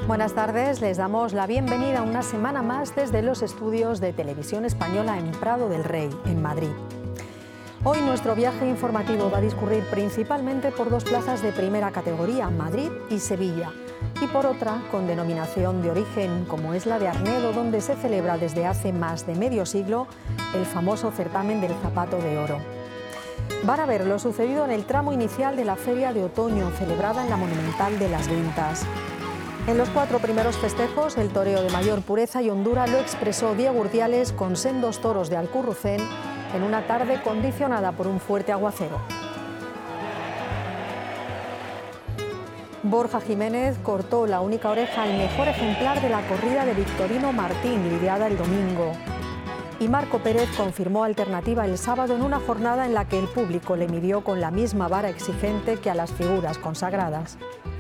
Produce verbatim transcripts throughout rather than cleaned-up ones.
Buenas tardes, les damos la bienvenida una semana más desde los estudios de Televisión Española en Prado del Rey, en Madrid. Hoy nuestro viaje informativo va a discurrir principalmente por dos plazas de primera categoría, Madrid y Sevilla, y por otra con denominación de origen, como es la de Arnedo, donde se celebra desde hace más de medio siglo el famoso certamen del Zapato de Oro. Van a ver lo sucedido en el tramo inicial de la Feria de Otoño, celebrada en la Monumental de las Ventas. En los cuatro primeros festejos, el toreo de mayor pureza y hondura lo expresó Diego Urdiales con sendos toros de Alcurrucén en una tarde condicionada por un fuerte aguacero. Borja Jiménez cortó la única oreja al mejor ejemplar de la corrida de Victorino Martín, lidiada el domingo. Y Marco Pérez confirmó alternativa el sábado en una jornada en la que el público le midió con la misma vara exigente que a las figuras consagradas.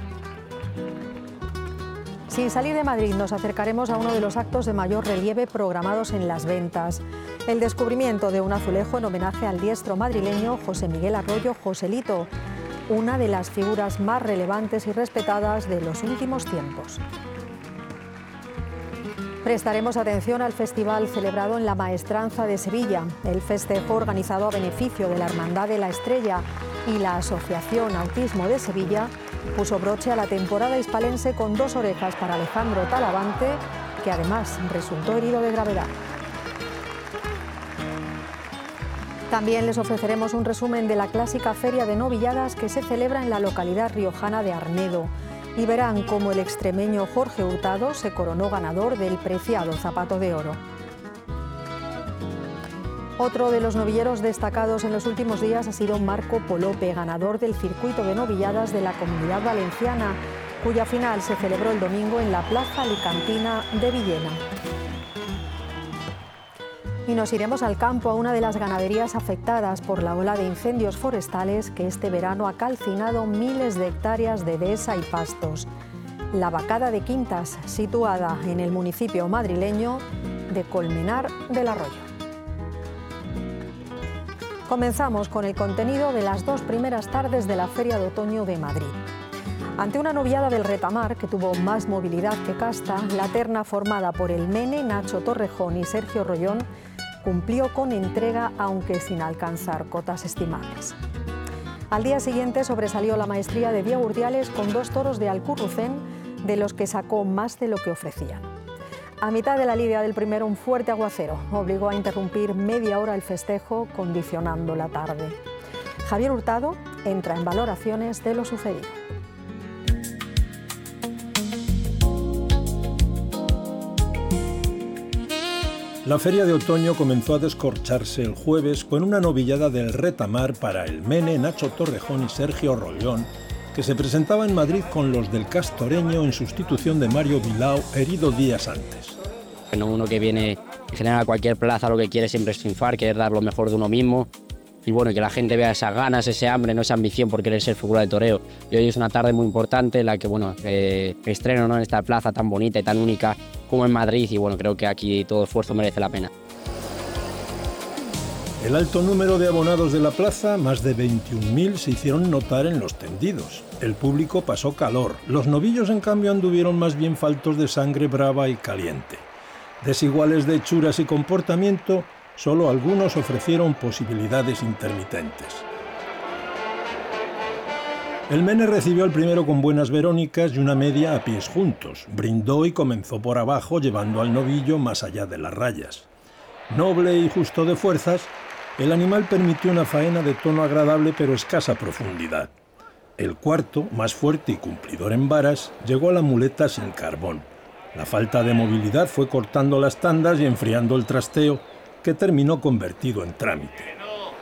Sin salir de Madrid, nos acercaremos a uno de los actos de mayor relieve programados en Las Ventas: el descubrimiento de un azulejo en homenaje al diestro madrileño José Miguel Arroyo Joselito, una de las figuras más relevantes y respetadas de los últimos tiempos. Prestaremos atención al festival celebrado en la Maestranza de Sevilla. El festejo, organizado a beneficio de la Hermandad de la Estrella y la Asociación Autismo de Sevilla, puso broche a la temporada hispalense con dos orejas para Alejandro Talavante, que además resultó herido de gravedad. También les ofreceremos un resumen de la clásica Feria de Novilladas que se celebra en la localidad riojana de Arnedo, y verán cómo el extremeño Jorge Hurtado se coronó ganador del preciado Zapato de Oro. Otro de los novilleros destacados en los últimos días ha sido Marco Polope, ganador del circuito de novilladas de la Comunidad Valenciana, cuya final se celebró el domingo en la Plaza Alicantina de Villena. Y nos iremos al campo, a una de las ganaderías afectadas por la ola de incendios forestales que este verano ha calcinado miles de hectáreas de dehesa y pastos. La Vacada de Quintas, situada en el municipio madrileño de Colmenar del Arroyo. Comenzamos con el contenido de las dos primeras tardes de la Feria de Otoño de Madrid. Ante una noviada del Retamar que tuvo más movilidad que casta, la terna formada por el Mene, Nacho Torrejón y Sergio Rollón cumplió con entrega, aunque sin alcanzar cotas estimables. Al día siguiente sobresalió la maestría de Diego Urdiales con dos toros de Alcurrucén, de los que sacó más de lo que ofrecían. A mitad de la lidia del primero, un fuerte aguacero obligó a interrumpir media hora el festejo, condicionando la tarde. Javier Hurtado entra en valoraciones de lo sucedido. La Feria de Otoño comenzó a descorcharse el jueves con una novillada del Retamar para el Mene, Nacho Torrejón y Sergio Rollón, que se presentaba en Madrid con los del Castoreño en sustitución de Mario Bilao, herido días antes. Bueno, uno que viene en general a cualquier plaza lo que quiere siempre es triunfar, querer dar lo mejor de uno mismo, y bueno, que la gente vea esas ganas, ese hambre, no esa ambición por querer ser figura de toreo. Y hoy es una tarde muy importante en la que, bueno, eh, estreno, ¿no?, en esta plaza tan bonita y tan única como en Madrid, y bueno, creo que aquí todo esfuerzo merece la pena. El alto número de abonados de la plaza, más de veintiún mil, se hicieron notar en los tendidos. El público pasó calor. Los novillos, en cambio, anduvieron más bien faltos de sangre brava y caliente. Desiguales de hechuras y comportamiento, solo algunos ofrecieron posibilidades intermitentes. El Mene recibió al primero con buenas verónicas y una media a pies juntos. Brindó y comenzó por abajo, llevando al novillo más allá de las rayas. Noble y justo de fuerzas, el animal permitió una faena de tono agradable pero escasa profundidad. El cuarto, más fuerte y cumplidor en varas, llegó a la muleta sin carbón. La falta de movilidad fue cortando las tandas y enfriando el trasteo, que terminó convertido en trámite.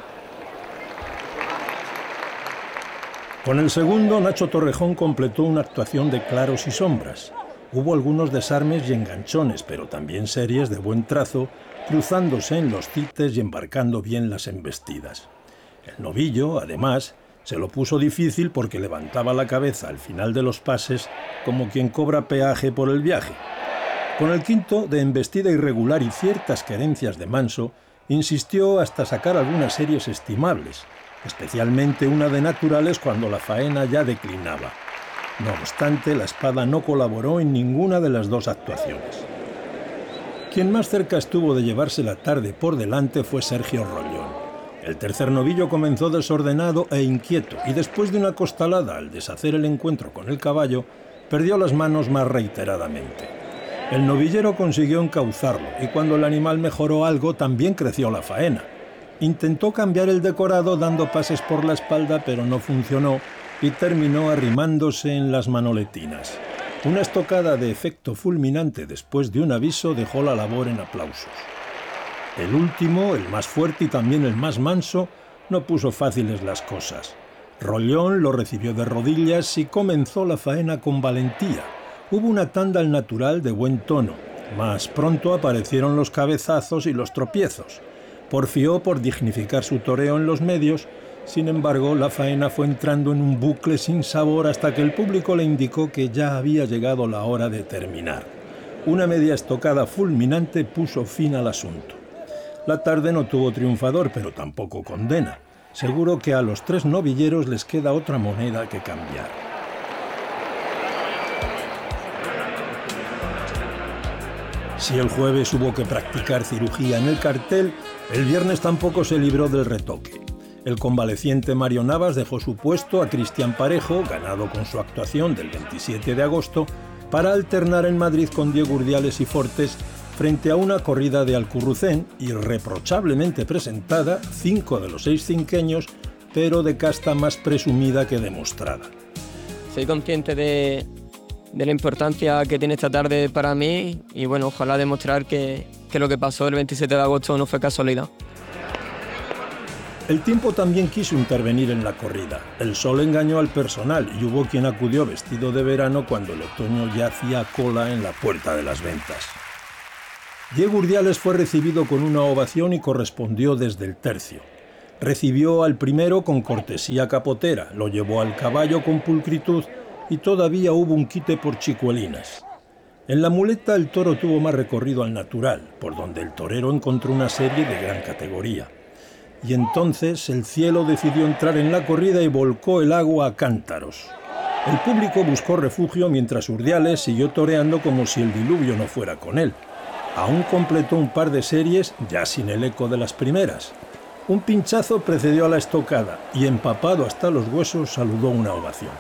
Con el segundo, Nacho Torrejón completó una actuación de claros y sombras. Hubo algunos desarmes y enganchones, pero también series de buen trazo, cruzándose en los cites y embarcando bien las embestidas. El novillo, además, se lo puso difícil porque levantaba la cabeza al final de los pases como quien cobra peaje por el viaje. Con el quinto, de embestida irregular y ciertas querencias de manso, insistió hasta sacar algunas series estimables, especialmente una de naturales cuando la faena ya declinaba. No obstante, la espada no colaboró en ninguna de las dos actuaciones. Quien más cerca estuvo de llevarse la tarde por delante fue Sergio Rollón. El tercer novillo comenzó desordenado e inquieto y después de una costalada al deshacer el encuentro con el caballo, perdió las manos más reiteradamente. El novillero consiguió encauzarlo y cuando el animal mejoró algo también creció la faena. Intentó cambiar el decorado dando pases por la espalda, pero no funcionó y terminó arrimándose en las manoletinas. Una estocada de efecto fulminante después de un aviso dejó la labor en aplausos. El último, el más fuerte y también el más manso, no puso fáciles las cosas. Rollón lo recibió de rodillas y comenzó la faena con valentía. Hubo una tanda al natural de buen tono, mas pronto aparecieron los cabezazos y los tropiezos. Porfió por dignificar su toreo en los medios. Sin embargo, la faena fue entrando en un bucle sin sabor hasta que el público le indicó que ya había llegado la hora de terminar. Una media estocada fulminante puso fin al asunto. La tarde no tuvo triunfador, pero tampoco condena. Seguro que a los tres novilleros les queda otra moneda que cambiar. Si el jueves hubo que practicar cirugía en el cartel, el viernes tampoco se libró del retoque. El convaleciente Mario Navas dejó su puesto a Cristian Parejo, ganado con su actuación del veintisiete de agosto, para alternar en Madrid con Diego Urdiales y Fortes frente a una corrida de Alcurrucén, irreprochablemente presentada, cinco de los seis cinqueños, pero de casta más presumida que demostrada. Soy consciente de, de la importancia que tiene esta tarde para mí y bueno, ojalá demostrar que, que lo que pasó el veintisiete de agosto no fue casualidad. El tiempo también quiso intervenir en la corrida. El sol engañó al personal y hubo quien acudió vestido de verano cuando el otoño ya hacía cola en la puerta de las ventas. Diego Urdiales fue recibido con una ovación y correspondió desde el tercio. Recibió al primero con cortesía capotera, lo llevó al caballo con pulcritud y todavía hubo un quite por chicuelinas. En la muleta el toro tuvo más recorrido al natural, por donde el torero encontró una serie de gran categoría. Y entonces el cielo decidió entrar en la corrida y volcó el agua a cántaros. El público buscó refugio mientras Urdiales siguió toreando como si el diluvio no fuera con él. Aún completó un par de series, ya sin el eco de las primeras. Un pinchazo precedió a la estocada y, empapado hasta los huesos, saludó una ovación.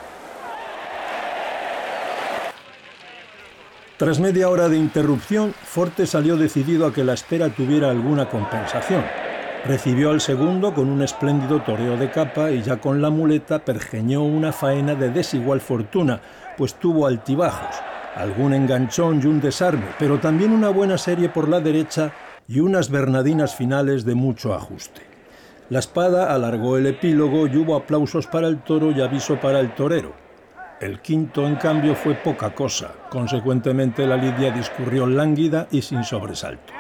Tras media hora de interrupción, Fortes salió decidido a que la espera tuviera alguna compensación. Recibió al segundo con un espléndido toreo de capa y ya con la muleta pergeñó una faena de desigual fortuna, pues tuvo altibajos, algún enganchón y un desarme, pero también una buena serie por la derecha y unas bernadinas finales de mucho ajuste. La espada alargó el epílogo y hubo aplausos para el toro y aviso para el torero. El quinto, en cambio, fue poca cosa. Consecuentemente, la lidia discurrió lánguida y sin sobresaltos.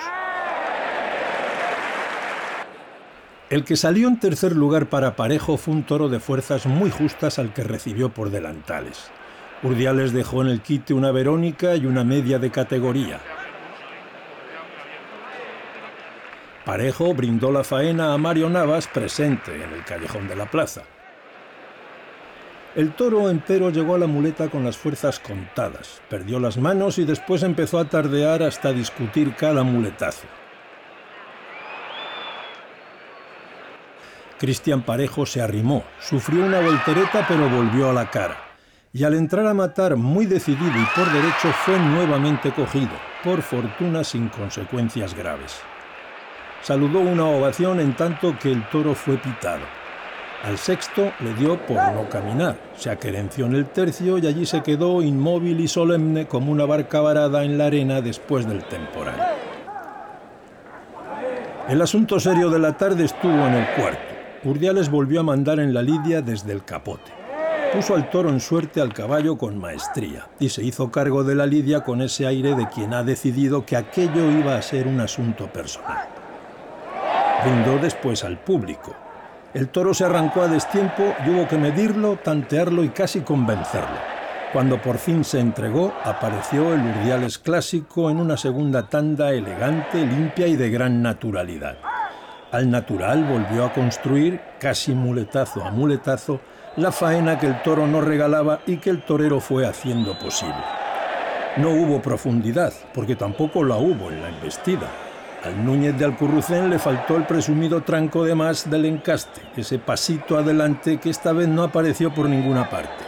El que salió en tercer lugar para Parejo fue un toro de fuerzas muy justas al que recibió por delantales. Urdiales dejó en el quite una Verónica y una media de categoría. Parejo brindó la faena a Mario Navas, presente en el callejón de la plaza. El toro, empero, llegó a la muleta con las fuerzas contadas, perdió las manos y después empezó a tardear hasta discutir cada muletazo. Cristian Parejo se arrimó, sufrió una voltereta pero volvió a la cara. Y al entrar a matar muy decidido y por derecho fue nuevamente cogido, por fortuna sin consecuencias graves. Saludó una ovación en tanto que el toro fue pitado. Al sexto le dio por no caminar, se aquerenció en el tercio y allí se quedó inmóvil y solemne como una barca varada en la arena después del temporal. El asunto serio de la tarde estuvo en el cuarto. Urdiales volvió a mandar en la lidia desde el capote. Puso al toro en suerte al caballo con maestría y se hizo cargo de la lidia con ese aire de quien ha decidido que aquello iba a ser un asunto personal. Brindó después al público. El toro se arrancó a destiempo y hubo que medirlo, tantearlo y casi convencerlo. Cuando por fin se entregó, apareció el Urdiales clásico en una segunda tanda elegante, limpia y de gran naturalidad. Al natural volvió a construir, casi muletazo a muletazo, la faena que el toro no regalaba y que el torero fue haciendo posible. No hubo profundidad, porque tampoco la hubo en la embestida. Al Núñez de Alcurrucén le faltó el presumido tranco de más del encaste, ese pasito adelante que esta vez no apareció por ninguna parte.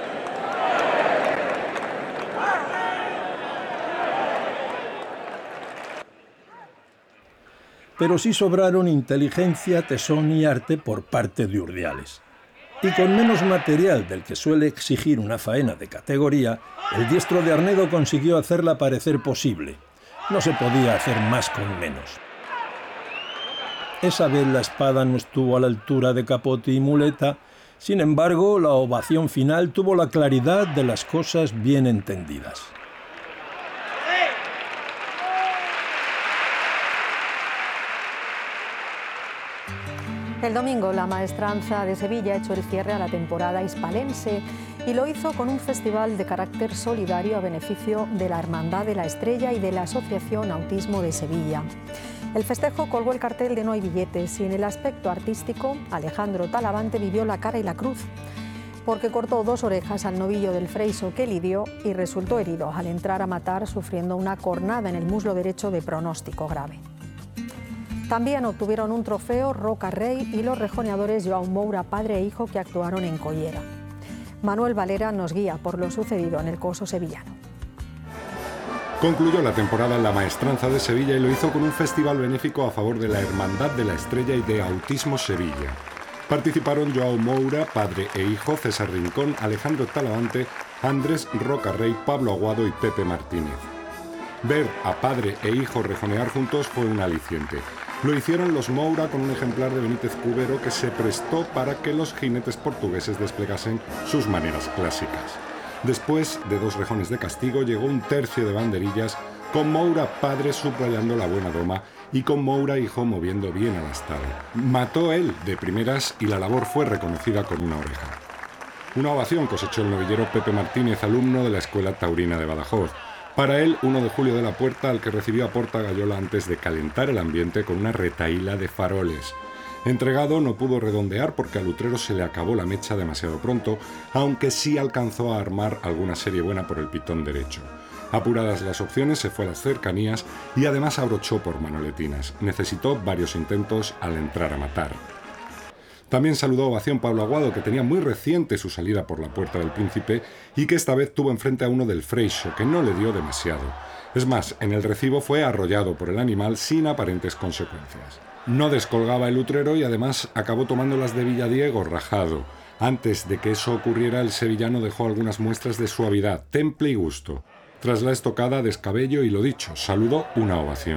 Pero sí sobraron inteligencia, tesón y arte por parte de Urdiales. Y con menos material del que suele exigir una faena de categoría, el diestro de Arnedo consiguió hacerla parecer posible. No se podía hacer más con menos. Esa vez la espada no estuvo a la altura de capote y muleta, sin embargo, la ovación final tuvo la claridad de las cosas bien entendidas. El domingo, la Maestranza de Sevilla echó el cierre a la temporada hispalense y lo hizo con un festival de carácter solidario a beneficio de la Hermandad de la Estrella y de la Asociación Autismo de Sevilla. El festejo colgó el cartel de No hay billetes y en el aspecto artístico, Alejandro Talavante vivió la cara y la cruz, porque cortó dos orejas al novillo del Freixo que lidió y resultó herido al entrar a matar sufriendo una cornada en el muslo derecho de pronóstico grave. También obtuvieron un trofeo Roca Rey y los rejoneadores Joao Moura, padre e hijo, que actuaron en Collera. Manuel Valera nos guía por lo sucedido en el coso sevillano. Concluyó la temporada en la Maestranza de Sevilla y lo hizo con un festival benéfico a favor de la Hermandad de la Estrella y de Autismo Sevilla. Participaron Joao Moura, padre e hijo, César Rincón, Alejandro Talavante, Andrés Roca Rey, Pablo Aguado y Pepe Martínez. Ver a padre e hijo rejonear juntos fue un aliciente. Lo hicieron los Moura con un ejemplar de Benítez Cubero que se prestó para que los jinetes portugueses desplegasen sus maneras clásicas. Después de dos rejones de castigo llegó un tercio de banderillas, con Moura padre subrayando la buena doma y con Moura hijo moviendo bien al astado. Mató él de primeras y la labor fue reconocida con una oreja. Una ovación cosechó el novillero Pepe Martínez, alumno de la Escuela Taurina de Badajoz. Para él, uno de julio de la Puerta, al que recibió a Porta Gallola antes de calentar el ambiente con una retahíla de faroles. Entregado, no pudo redondear porque al utrero se le acabó la mecha demasiado pronto, aunque sí alcanzó a armar alguna serie buena por el pitón derecho. Apuradas las opciones, se fue a las cercanías y además abrochó por manoletinas. Necesitó varios intentos al entrar a matar. También saludó ovación Pablo Aguado, que tenía muy reciente su salida por la Puerta del Príncipe y que esta vez tuvo enfrente a uno del Freixo, que no le dio demasiado. Es más, en el recibo fue arrollado por el animal sin aparentes consecuencias. No descolgaba el utrero y además acabó tomando las de Villadiego rajado. Antes de que eso ocurriera, el sevillano dejó algunas muestras de suavidad, temple y gusto. Tras la estocada, descabello y lo dicho, saludó una ovación.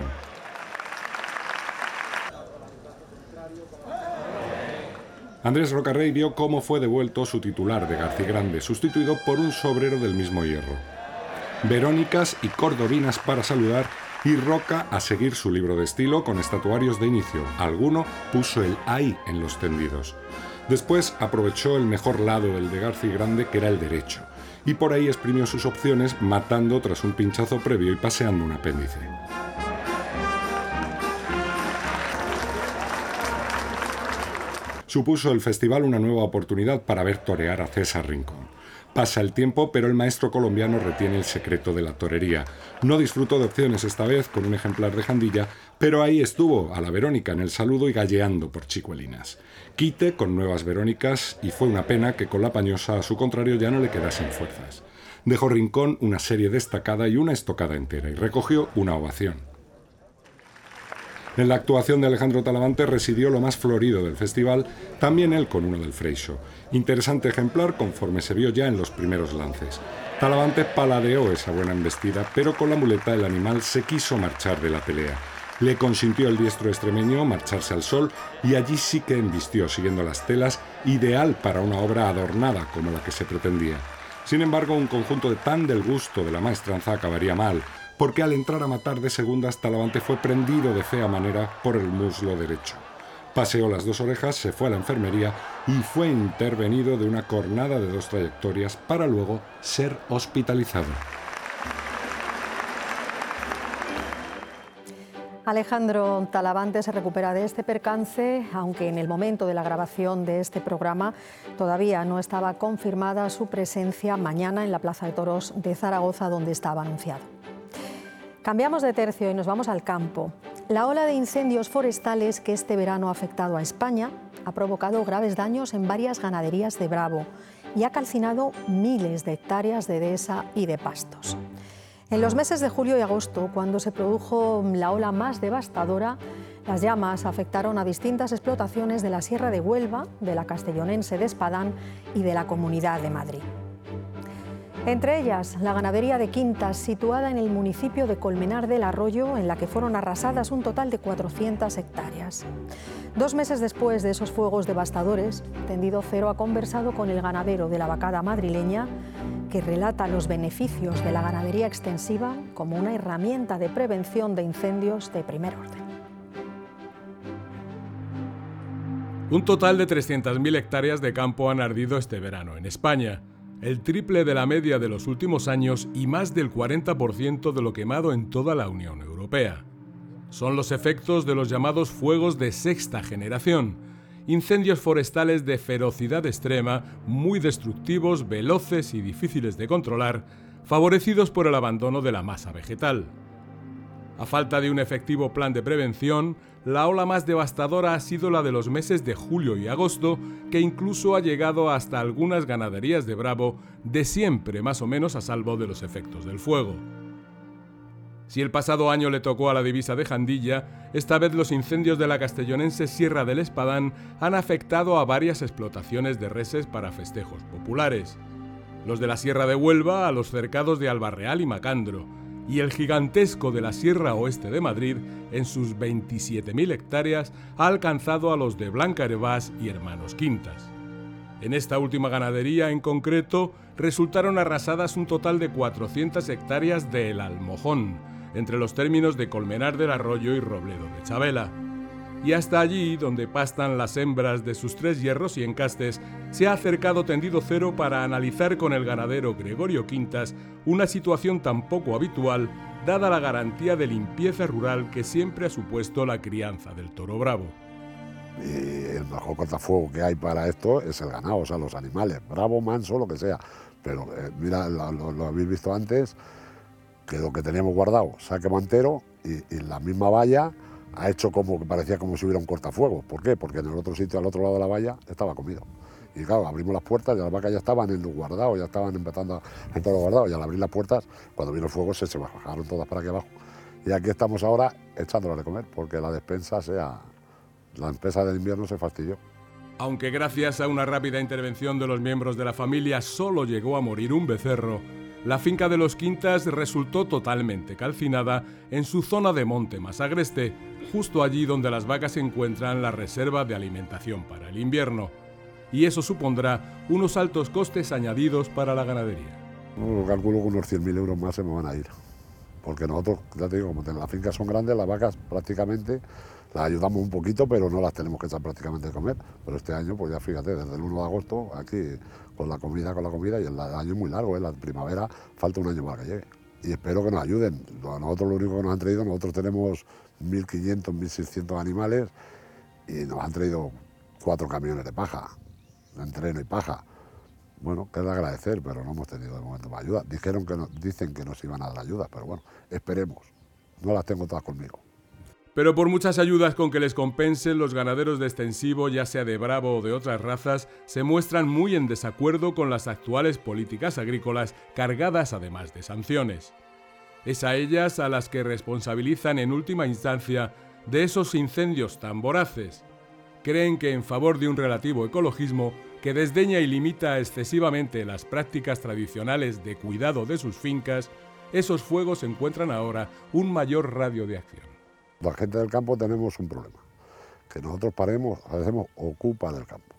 Andrés Roca Rey vio cómo fue devuelto su titular de Garcigrande, sustituido por un sobrero del mismo hierro. Verónicas y cordobinas para saludar y Roca a seguir su libro de estilo con estatuarios de inicio. Alguno puso el ay en los tendidos. Después aprovechó el mejor lado del de Garcigrande, que era el derecho, y por ahí exprimió sus opciones matando tras un pinchazo previo y paseando un apéndice. Supuso el festival una nueva oportunidad para ver torear a César Rincón. Pasa el tiempo, pero el maestro colombiano retiene el secreto de la torería. No disfrutó de opciones esta vez con un ejemplar de Jandilla, pero ahí estuvo a la Verónica en el saludo y galleando por chicuelinas. Quite con nuevas Verónicas y fue una pena que con la pañosa a su contrario ya no le quedasen fuerzas. Dejó Rincón una serie destacada y una estocada entera y recogió una ovación. En la actuación de Alejandro Talavante residió lo más florido del festival, también él con uno del Freixo. Interesante ejemplar conforme se vio ya en los primeros lances. Talavante paladeó esa buena embestida, pero con la muleta el animal se quiso marchar de la pelea. Le consintió el diestro extremeño marcharse al sol y allí sí que embistió siguiendo las telas, ideal para una obra adornada como la que se pretendía. Sin embargo, un conjunto de tan del gusto de la maestranza acabaría mal, porque al entrar a matar de segundas, Talavante fue prendido de fea manera por el muslo derecho. Paseó las dos orejas, se fue a la enfermería y fue intervenido de una cornada de dos trayectorias para luego ser hospitalizado. Alejandro Talavante se recupera de este percance, aunque en el momento de la grabación de este programa todavía no estaba confirmada su presencia mañana en la Plaza de Toros de Zaragoza, donde estaba anunciado. Cambiamos de tercio y nos vamos al campo. La ola de incendios forestales que este verano ha afectado a España ha provocado graves daños en varias ganaderías de Bravo y ha calcinado miles de hectáreas de dehesa y de pastos. En los meses de julio y agosto, cuando se produjo la ola más devastadora, las llamas afectaron a distintas explotaciones de la Sierra de Huelva, de la castellonense de Espadán y de la Comunidad de Madrid. Entre ellas, la ganadería de Quintas, situada en el municipio de Colmenar del Arroyo, en la que fueron arrasadas un total de cuatrocientas hectáreas. Dos meses después de esos fuegos devastadores, Tendido Cero ha conversado con el ganadero de la vacada madrileña, que relata los beneficios de la ganadería extensiva como una herramienta de prevención de incendios de primer orden. Un total de trescientas mil hectáreas de campo han ardido este verano en España, el triple de la media de los últimos años y más del cuarenta por ciento de lo quemado en toda la Unión Europea. Son los efectos de los llamados fuegos de sexta generación, incendios forestales de ferocidad extrema, muy destructivos, veloces y difíciles de controlar, favorecidos por el abandono de la masa vegetal. A falta de un efectivo plan de prevención, la ola más devastadora ha sido la de los meses de julio y agosto, que incluso ha llegado hasta algunas ganaderías de Bravo, de siempre más o menos a salvo de los efectos del fuego. Si el pasado año le tocó a la divisa de Jandilla, esta vez los incendios de la castellonense Sierra del Espadán han afectado a varias explotaciones de reses para festejos populares. Los de la Sierra de Huelva a los cercados de Albarreal y Macandro, y el gigantesco de la Sierra Oeste de Madrid, en sus veintisiete mil hectáreas, ha alcanzado a los de Blanca Hervás y Hermanos Quintas. En esta última ganadería en concreto, resultaron arrasadas un total de cuatrocientas hectáreas de El Almojón, entre los términos de Colmenar del Arroyo y Robledo de Chabela. Y hasta allí, donde pastan las hembras de sus tres hierros y encastes, se ha acercado Tendido Cero para analizar con el ganadero Gregorio Quintas una situación tan poco habitual, dada la garantía de limpieza rural que siempre ha supuesto la crianza del toro bravo. Y el mejor cortafuego que hay para esto es el ganado, o sea, los animales, bravo, manso, lo que sea. Pero eh, mira, lo, lo, lo habéis visto antes, que lo que teníamos guardado se ha quemado entero y, y la misma valla ha hecho como que parecía como si hubiera un cortafuegos. ¿Por qué? Porque en el otro sitio, al otro lado de la valla, estaba comido. Y claro, abrimos las puertas y las vacas ya estaban en los guardados, ya estaban empezando a entrar los guardados. Y al abrir las puertas, cuando vino el fuego, se, se bajaron todas para aquí abajo. Y aquí estamos ahora echándolas de comer, porque la despensa sea... La despensa del invierno se fastidió. Aunque gracias a una rápida intervención de los miembros de la familia solo llegó a morir un becerro, la finca de los Quintas resultó totalmente calcinada en su zona de monte más agreste, justo allí donde las vacas encuentran la reserva de alimentación para el invierno. Y eso supondrá unos altos costes añadidos para la ganadería. Yo calculo que unos cien mil euros más se me van a ir. Porque nosotros, ya te digo, como las fincas son grandes, las vacas prácticamente las ayudamos un poquito, pero no las tenemos que echar prácticamente de comer. Pero este año, pues ya fíjate, desde el uno de agosto, aquí con la comida, con la comida, y el año es muy largo, ¿eh? La primavera falta un año para que llegue. Y espero que nos ayuden. Nosotros lo único que nos han traído, nosotros tenemos mil quinientos, mil seiscientos animales y nos han traído cuatro camiones de paja, de entreno y paja. Bueno, que es de agradecer, pero no hemos tenido de momento más ayuda. Dijeron que nos, dicen que nos iban a dar ayuda, pero bueno, esperemos. No las tengo todas conmigo. Pero por muchas ayudas con que les compensen, los ganaderos de extensivo, ya sea de Bravo o de otras razas, se muestran muy en desacuerdo con las actuales políticas agrícolas, cargadas además de sanciones. Es a ellas a las que responsabilizan en última instancia de esos incendios tan voraces. Creen que en favor de un relativo ecologismo que desdeña y limita excesivamente las prácticas tradicionales de cuidado de sus fincas, esos fuegos encuentran ahora un mayor radio de acción. La gente del campo tenemos un problema, que nosotros paremos, hacemos ocupa del campo.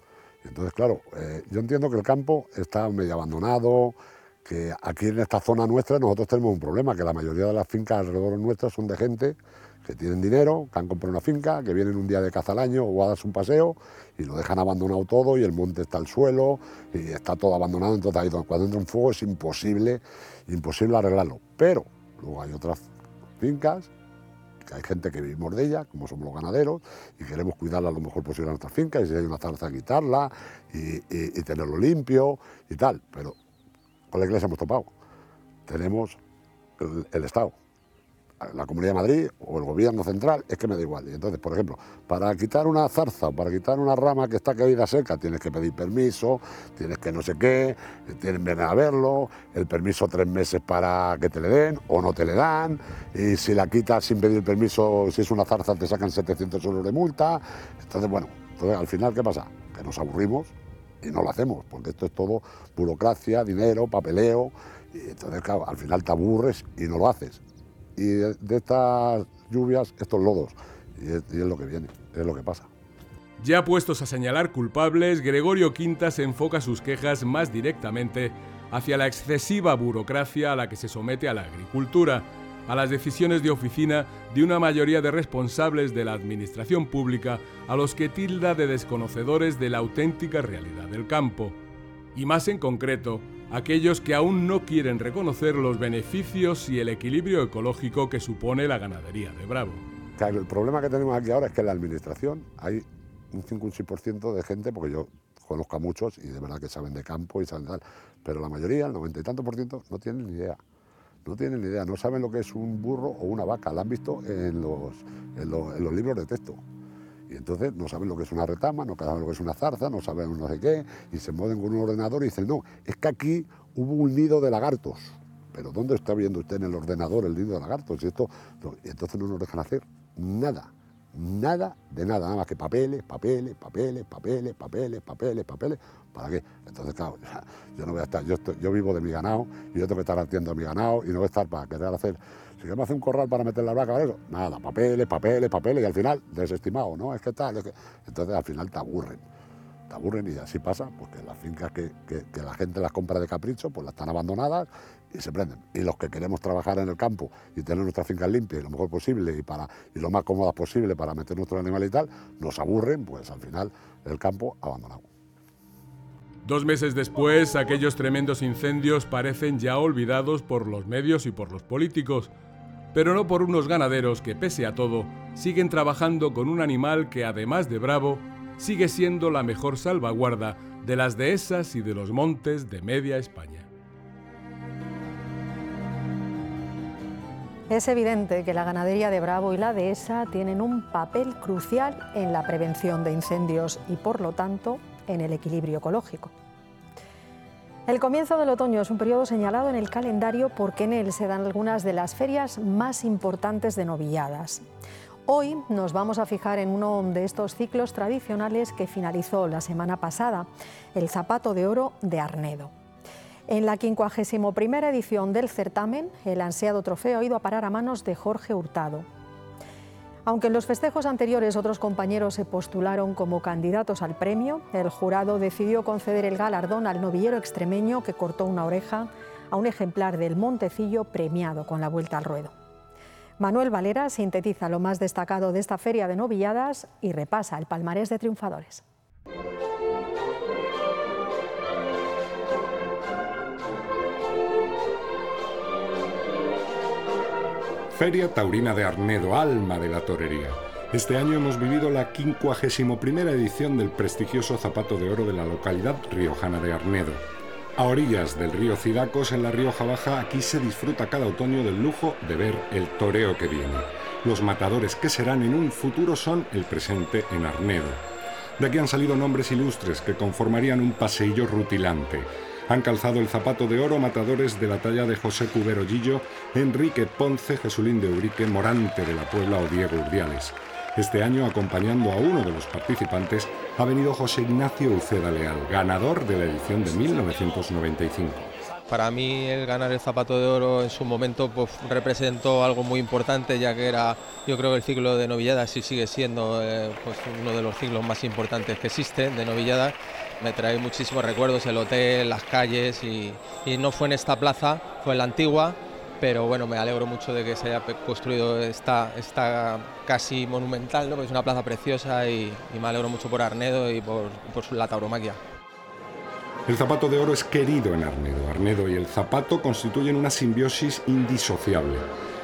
Y entonces, claro, eh, yo entiendo que el campo está medio abandonado, que aquí en esta zona nuestra nosotros tenemos un problema, que la mayoría de las fincas alrededor nuestras son de gente que tienen dinero, que han comprado una finca, que vienen un día de caza al año o a darse un paseo y lo dejan abandonado todo y el monte está al suelo y está todo abandonado. Entonces ahí cuando entra un fuego es imposible, imposible arreglarlo. Pero luego hay otras fincas que hay gente que vivimos de ella, como somos los ganaderos, y queremos cuidarla lo mejor posible a nuestras fincas, y si hay una zarza, quitarla, y, y, y tenerlo limpio, y tal, pero con la Iglesia hemos topado. Tenemos el, el Estado, la Comunidad de Madrid o el Gobierno central, es que me da igual. Y entonces, por ejemplo, para quitar una zarza o para quitar una rama que está caída seca, tienes que pedir permiso, tienes que no sé qué, tienes que venir a verlo, el permiso tres meses para que te le den o no te le dan, y si la quitas sin pedir permiso, si es una zarza te sacan setecientos euros de multa. Entonces, bueno, entonces, al final, ¿qué pasa? Que nos aburrimos y no lo hacemos, porque esto es todo burocracia, dinero, papeleo, y entonces, claro, al final te aburres y no lo haces. Y de, de estas lluvias, estos lodos, y es, y es lo que viene, es lo que pasa. Ya puestos a señalar culpables, Gregorio Quintas enfoca sus quejas más directamente hacia la excesiva burocracia a la que se somete a la agricultura, a las decisiones de oficina de una mayoría de responsables de la administración pública, a los que tilda de desconocedores de la auténtica realidad del campo. Y más en concreto, aquellos que aún no quieren reconocer los beneficios y el equilibrio ecológico que supone la ganadería de Bravo. Claro, el problema que tenemos aquí ahora es que en la administración hay un cinco o un seis por ciento de gente, porque yo conozco a muchos y de verdad que saben de campo y saben tal, pero la mayoría, el noventa y tanto por ciento, no tienen ni idea. No tienen ni idea, no saben lo que es un burro o una vaca, la han visto en los, en los, en los libros de texto. Y entonces no saben lo que es una retama, no saben lo que es una zarza, no saben no sé qué, y se mueven con un ordenador y dicen, no, es que aquí hubo un nido de lagartos. Pero ¿dónde está viendo usted en el ordenador el nido de lagartos? Y, esto, y entonces no nos dejan hacer nada, nada de nada, nada más que papeles, papeles, papeles, papeles, papeles, papeles, papeles. ¿Para qué? Entonces, claro, yo no voy a estar, yo, estoy, yo vivo de mi ganado y yo tengo que estar atiendo a mi ganado y no voy a estar para querer hacer... Si queremos hacer un corral para meter la vaca, eso, nada, papeles, papeles, papeles, y al final, desestimado, ¿no? Es que tal, es que... Entonces, al final te aburren, te aburren y así pasa, porque las fincas que, que, que la gente las compra de capricho, pues las están abandonadas y se prenden. Y los que queremos trabajar en el campo y tener nuestras fincas limpias y lo mejor posible y, para, y lo más cómodas posible para meter nuestros animales y tal, nos aburren, pues al final el campo abandonado. Dos meses después, aquellos tremendos incendios parecen ya olvidados por los medios y por los políticos, pero no por unos ganaderos que, pese a todo, siguen trabajando con un animal que, además de bravo, sigue siendo la mejor salvaguarda de las dehesas y de los montes de media España. Es evidente que la ganadería de Bravo y la dehesa tienen un papel crucial en la prevención de incendios y, por lo tanto, en el equilibrio ecológico. El comienzo del otoño es un periodo señalado en el calendario porque en él se dan algunas de las ferias más importantes de novilladas. Hoy nos vamos a fijar en uno de estos ciclos tradicionales que finalizó la semana pasada, el Zapato de Oro de Arnedo. En la quincuagésima primera edición del certamen, el ansiado trofeo ha ido a parar a manos de Jorge Hurtado. Aunque en los festejos anteriores otros compañeros se postularon como candidatos al premio, el jurado decidió conceder el galardón al novillero extremeño que cortó una oreja a un ejemplar del Montecillo premiado con la Vuelta al Ruedo. Manuel Valera sintetiza lo más destacado de esta feria de novilladas y repasa el palmarés de triunfadores. Feria Taurina de Arnedo, alma de la torería. Este año hemos vivido la quincuagésima primera edición del prestigioso Zapato de Oro de la localidad riojana de Arnedo. A orillas del río Cidacos, en la Rioja Baja, aquí se disfruta cada otoño del lujo de ver el toreo que viene. Los matadores que serán en un futuro son el presente en Arnedo. De aquí han salido nombres ilustres que conformarían un paseillo rutilante. Han calzado el Zapato de Oro matadores de la talla de José Cubero Gillo, Enrique Ponce, Jesulín de Urique, Morante de la Puebla o Diego Urdiales. Este año, acompañando a uno de los participantes, ha venido José Ignacio Uceda Leal, ganador de la edición de mil novecientos noventa y cinco. Para mí el ganar el Zapato de Oro en su momento pues, representó algo muy importante, ya que era, yo creo que el ciclo de novilladas y sigue siendo eh, pues, uno de los ciclos más importantes que existen de novilladas. Me trae muchísimos recuerdos, el hotel, las calles y, y no fue en esta plaza, fue en la antigua, pero bueno, me alegro mucho de que se haya construido esta, esta casi monumental, ¿no? Porque es una plaza preciosa y, y me alegro mucho por Arnedo y por, por la tauromaquia. El Zapato de Oro es querido en Arnedo. Arnedo y el zapato constituyen una simbiosis indisociable.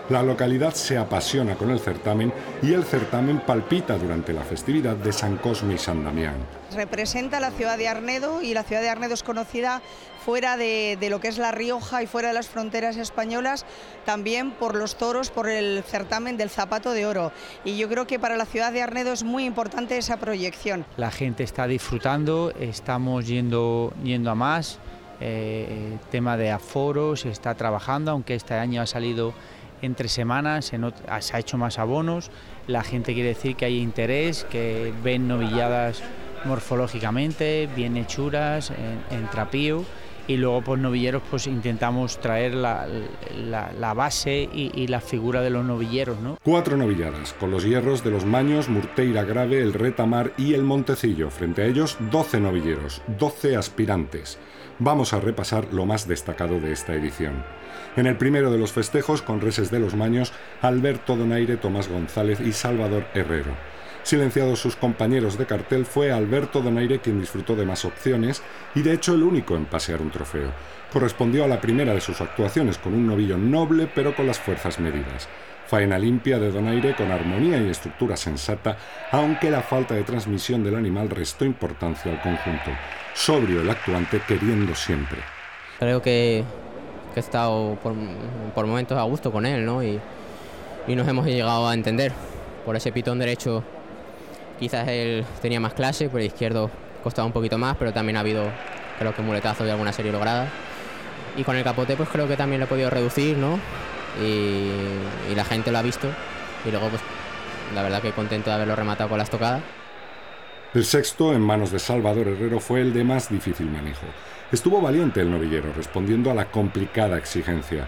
La localidad se apasiona con el certamen y el certamen palpita durante la festividad de San Cosme y San Damián. Representa la ciudad de Arnedo y la ciudad de Arnedo es conocida fuera de, de lo que es La Rioja y fuera de las fronteras españolas también por los toros, por el certamen del Zapato de Oro. Y yo creo que para la ciudad de Arnedo es muy importante esa proyección. La gente está disfrutando, estamos yendo, yendo a más, eh, el tema de aforo se está trabajando, aunque este año ha salido entre semanas, se, not, se ha hecho más abonos, la gente quiere decir que hay interés, que ven novilladas morfológicamente, bien hechuras, en, en trapío, y luego pues novilleros pues intentamos traer la, la, la base y, y la figura de los novilleros, ¿no? Cuatro novilladas, con los hierros de los Maños, Murteira Grave, el Retamar y el Montecillo. Frente a ellos, doce novilleros, doce aspirantes. Vamos a repasar lo más destacado de esta edición. En el primero de los festejos, con reses de los Maños, Alberto Donaire, Tomás González y Salvador Herrero. Silenciados sus compañeros de cartel, fue Alberto Donaire quien disfrutó de más opciones y de hecho el único en pasear un trofeo. Correspondió a la primera de sus actuaciones con un novillo noble pero con las fuerzas medidas. Faena limpia de Donaire con armonía y estructura sensata, aunque la falta de transmisión del animal restó importancia al conjunto. Sobrio el actuante queriendo siempre. Creo que, que he estado por, por momentos a gusto con él, ¿no? Y, y nos hemos llegado a entender. Por ese pitón derecho quizás él tenía más clase, por el izquierdo costaba un poquito más, pero también ha habido, creo que muletazos de alguna serie lograda. Y con el capote pues creo que también lo he podido reducir, ¿no? Y, y la gente lo ha visto. Y luego pues la verdad que contento de haberlo rematado con la estocada. El sexto, en manos de Salvador Herrero, fue el de más difícil manejo. Estuvo valiente el novillero, respondiendo a la complicada exigencia.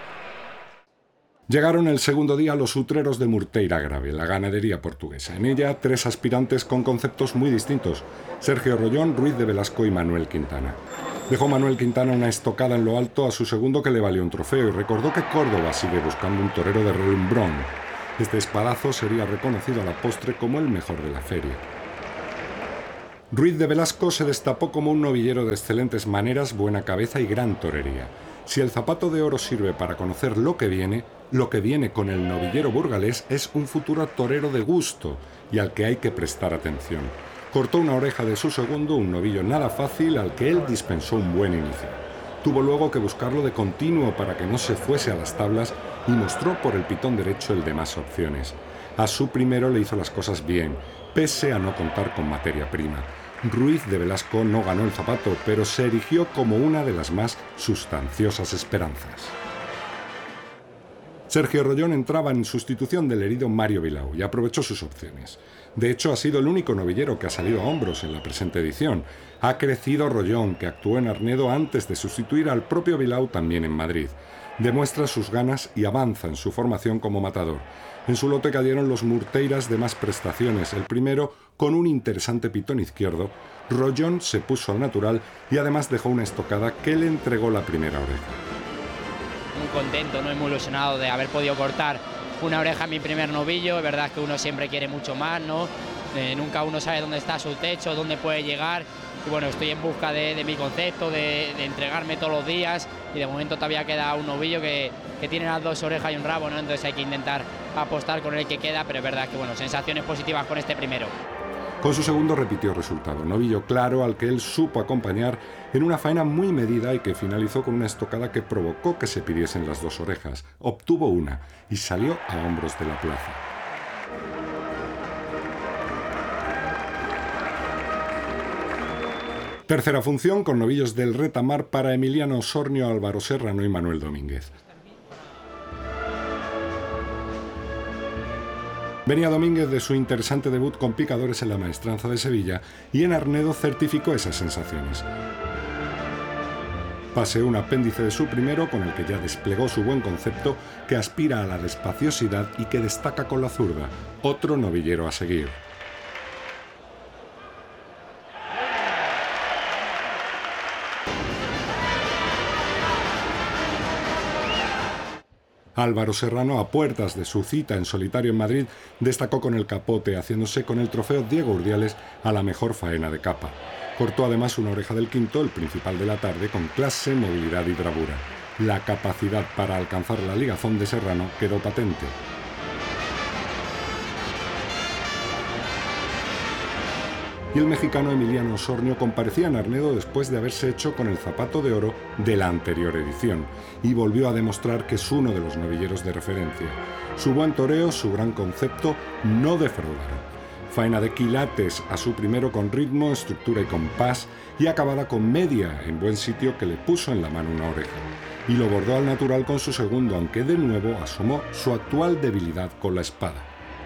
Llegaron el segundo día los utreros de Murteira Grave, la ganadería portuguesa. En ella, tres aspirantes con conceptos muy distintos: Sergio Rollón, Ruiz de Velasco y Manuel Quintana. Dejó Manuel Quintana una estocada en lo alto a su segundo que le valió un trofeo y recordó que Córdoba sigue buscando un torero de relumbrón. Este espadazo sería reconocido a la postre como el mejor de la feria. Ruiz de Velasco se destapó como un novillero de excelentes maneras, buena cabeza y gran torería. Si el Zapato de Oro sirve para conocer lo que viene, lo que viene con el novillero burgalés es un futuro torero de gusto y al que hay que prestar atención. Cortó una oreja de su segundo, un novillo nada fácil al que él dispensó un buen inicio. Tuvo luego que buscarlo de continuo para que no se fuese a las tablas y mostró por el pitón derecho el de más opciones. A su primero le hizo las cosas bien, pese a no contar con materia prima. Ruiz de Velasco no ganó el Zapato, pero se erigió como una de las más sustanciosas esperanzas. Sergio Rollón entraba en sustitución del herido Mario Bilao y aprovechó sus opciones. De hecho, ha sido el único novillero que ha salido a hombros en la presente edición. Ha crecido Rollón, que actuó en Arnedo antes de sustituir al propio Bilao también en Madrid. Demuestra sus ganas y avanza en su formación como matador. En su lote cayeron los Murteiras de más prestaciones. El primero, con un interesante pitón izquierdo, Rollón se puso al natural y además dejó una estocada que le entregó la primera oreja. Muy contento, ¿no? Y muy ilusionado de haber podido cortar una oreja en mi primer novillo. Es verdad que uno siempre quiere mucho más, ¿no? Eh, nunca uno sabe dónde está su techo, dónde puede llegar. Y bueno, estoy en busca de, de mi concepto, de, de entregarme todos los días, y de momento todavía queda un novillo que, que tiene las dos orejas y un rabo, ¿no? Entonces hay que intentar apostar con el que queda, pero es verdad que bueno, sensaciones positivas con este primero. Con su segundo repitió resultado, novillo claro al que él supo acompañar en una faena muy medida y que finalizó con una estocada que provocó que se pidiesen las dos orejas. Obtuvo una y salió a hombros de la plaza. Tercera función con novillos del Retamar para Emiliano Osornio, Álvaro Serrano y Manuel Domínguez. Venía Domínguez de su interesante debut con picadores en la Maestranza de Sevilla y en Arnedo certificó esas sensaciones. Paseó un apéndice de su primero con el que ya desplegó su buen concepto, que aspira a la despaciosidad y que destaca con la zurda. Otro novillero a seguir. Álvaro Serrano, a puertas de su cita en solitario en Madrid, destacó con el capote, haciéndose con el trofeo Diego Urdiales a la mejor faena de capa. Cortó además una oreja del quinto, el principal de la tarde, con clase, movilidad y bravura. La capacidad para alcanzar la ligazón de Serrano quedó patente. Y el mexicano Emiliano Osornio comparecía en Arnedo después de haberse hecho con el zapato de oro de la anterior edición y volvió a demostrar que es uno de los novilleros de referencia. Su buen toreo, su gran concepto, no defraudaron. Faena de quilates a su primero con ritmo, estructura y compás, y acabada con media en buen sitio que le puso en la mano una oreja. Y lo bordó al natural con su segundo, aunque de nuevo asomó su actual debilidad con la espada.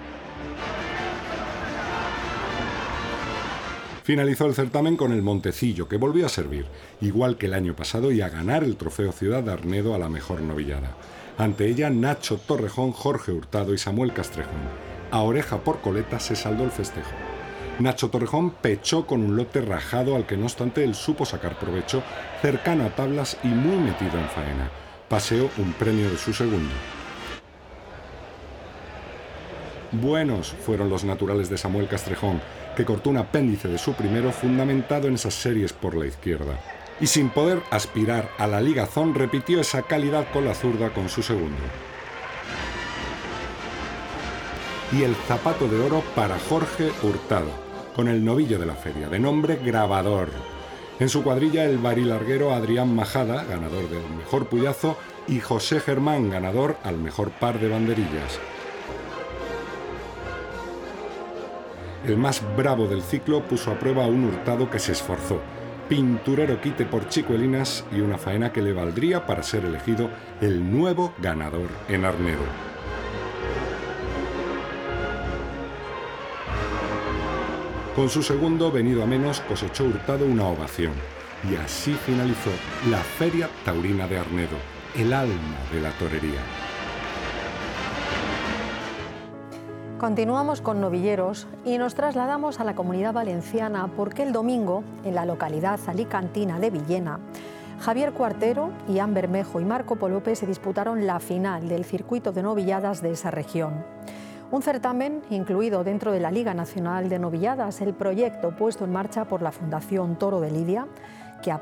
Finalizó el certamen con el Montecillo, que volvió a servir, igual que el año pasado, y a ganar el trofeo Ciudad de Arnedo a la mejor novillada. Ante ella, Nacho Torrejón, Jorge Hurtado y Samuel Castrejón. A oreja por coleta se saldó el festejo. Nacho Torrejón pechó con un lote rajado al que no obstante él supo sacar provecho, cercano a tablas y muy metido en faena. Paseó un premio de su segundo. Buenos fueron los naturales de Samuel Castrejón, que cortó un apéndice de su primero fundamentado en esas series por la izquierda. Y sin poder aspirar a la ligazón, repitió esa calidad con la zurda con su segundo. Y el zapato de oro para Jorge Hurtado, con el novillo de la feria, de nombre Grabador. En su cuadrilla el barilarguero Adrián Majada, ganador del mejor puyazo, y José Germán, ganador al mejor par de banderillas. El más bravo del ciclo puso a prueba a un Hurtado que se esforzó. Pinturero quite por chicuelinas y una faena que le valdría para ser elegido el nuevo ganador en Arnedo. Con su segundo, venido a menos, cosechó Hurtado una ovación. Y así finalizó la Feria Taurina de Arnedo, el alma de la torería. Continuamos con novilleros y nos trasladamos a la Comunidad Valenciana porque el domingo, en la localidad alicantina de Villena, Javier Cuartero, Ian Bermejo y Marco Polope se disputaron la final del circuito de novilladas de esa región. Un certamen incluido dentro de la Liga Nacional de Novilladas, el proyecto puesto en marcha por la Fundación Toro de Lidia,